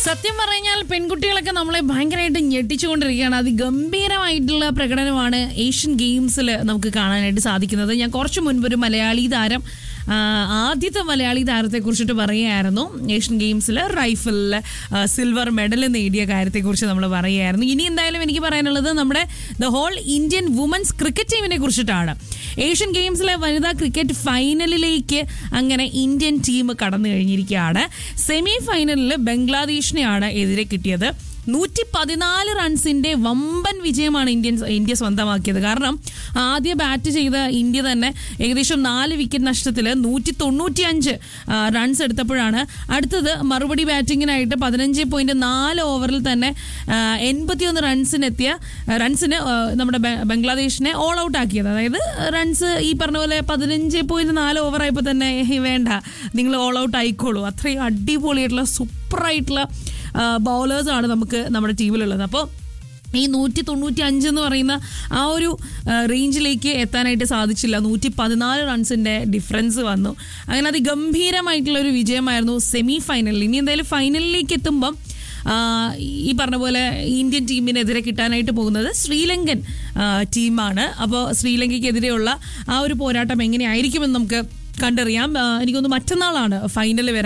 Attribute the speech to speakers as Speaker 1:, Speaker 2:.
Speaker 1: സത്യം പറഞ്ഞാൽ പെൺകുട്ടികളൊക്കെ നമ്മളെ ഭയങ്കരമായിട്ട് ഞെട്ടിച്ചുകൊണ്ടിരിക്കുകയാണ്. അതിഗംഭീരമായിട്ടുള്ള പ്രകടനമാണ് ഏഷ്യൻ ഗെയിംസിൽ നമുക്ക് കാണാനായിട്ട് സാധിക്കുന്നത്. ഞാൻ കുറച്ചു മുൻപ് ഒരു മലയാളി താരം, ആദ്യത്തെ മലയാളി താരത്തെ കുറിച്ചിട്ട് പറയുകയായിരുന്നു. ഏഷ്യൻ ഗെയിംസിൽ റൈഫിളിൽ സിൽവർ മെഡൽ നേടിയ കാര്യത്തെക്കുറിച്ച് നമ്മൾ പറയുകയായിരുന്നു. ഇനി എന്തായാലും എനിക്ക് പറയാനുള്ളത് നമ്മുടെ the whole Indian women's cricket ടീമിനെ കുറിച്ചിട്ടാണ്. ഏഷ്യൻ ഗെയിംസിലെ വനിതാ ക്രിക്കറ്റ് ഫൈനലിലേക്ക് അങ്ങനെ ഇന്ത്യൻ ടീം കടന്നു കഴിഞ്ഞിരിക്കുകയാണ്. സെമി ഫൈനലിൽ ബംഗ്ലാദേശിനെയാണ് എതിരെ കിട്ടിയത്. 114 റൺസിന്റെ വമ്പൻ വിജയമാണ് ഇന്ത്യ സ്വന്തമാക്കിയത്. കാരണം ആദ്യ ബാറ്റ് ചെയ്ത ഇന്ത്യ തന്നെ ഏകദേശം 4 വിക്കറ്റ് നഷ്ടത്തിൽ 195 റൺസ് എടുത്തപ്പോഴാണ് അടുത്തത് മറുപടി ബാറ്റിങ്ങിനായിട്ട് 15.4 ഓവറിൽ തന്നെ 81 റൺസിന് നമ്മുടെ ബംഗ്ലാദേശിനെ ഓൾ ഔട്ട് ആക്കിയത്. അതായത് റൺസ് ഈ പറഞ്ഞ പോലെ 15.4 ഓവറായപ്പോൾ തന്നെ വേണ്ട, നിങ്ങൾ ഓൾ ഔട്ട് ആയിക്കോളൂ. അത്രയും അടിപൊളിയായിട്ടുള്ള സൂപ്പറായിട്ടുള്ള ബൗളേഴ്സാണ് നമുക്ക് നമ്മുടെ ടീമിലുള്ളത്. അപ്പോൾ ഈ 195 എന്ന് പറയുന്ന ആ ഒരു റേഞ്ചിലേക്ക് എത്താനായിട്ട് സാധിച്ചില്ല. 114 റൺസിൻ്റെ ഡിഫറൻസ് വന്നു. അങ്ങനെ അതിഗംഭീരമായിട്ടുള്ളൊരു വിജയമായിരുന്നു സെമി ഫൈനലിൽ. ഇനി എന്തായാലും ഫൈനലിലേക്ക് എത്തുമ്പം ഈ പറഞ്ഞ പോലെ ഇന്ത്യൻ ടീമിനെതിരെ കിട്ടാനായിട്ട് പോകുന്നത് ശ്രീലങ്കൻ ടീമാണ്. അപ്പോൾ ശ്രീലങ്കയ്ക്കെതിരെയുള്ള ആ ഒരു പോരാട്ടം എങ്ങനെയായിരിക്കുമെന്ന് നമുക്ക് കണ്ടറിയാം. എനിക്കൊന്ന് മറ്റന്നാളാണ് ഫൈനൽ വരാൻ